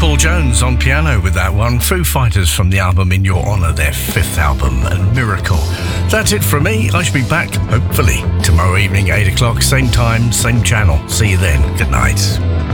Paul Jones on piano with that one. Foo Fighters from the album In Your Honour, their 5th album, and Miracle. That's it from me. I shall be back, hopefully, tomorrow evening, 8 o'clock, same time, same channel. See you then. Good night.